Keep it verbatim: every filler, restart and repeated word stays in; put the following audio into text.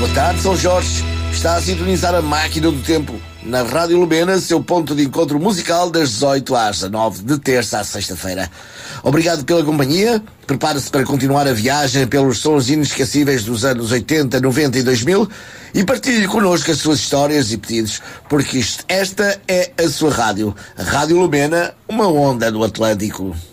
Boa tarde, São Jorge. Está a sintonizar a máquina do tempo. Na Rádio Lumena, seu ponto de encontro musical das dezoito às dezanove, de terça à sexta-feira. Obrigado pela companhia. Prepare-se para continuar a viagem pelos sons inesquecíveis dos anos oitenta, noventa e dois mil e partilhe connosco as suas histórias e pedidos, porque isto, esta é a sua rádio. A Rádio Lumena, uma onda do Atlântico.